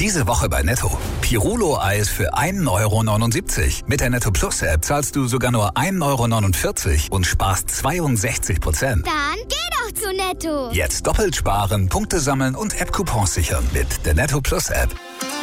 Diese Woche bei Netto. Pirulo-Eis für 1,79 €. Mit der Netto Plus App zahlst du sogar nur 1,49 € und sparst 62%. Dann geh doch zu Netto. Jetzt doppelt sparen, Punkte sammeln und App-Coupons sichern mit der Netto Plus App.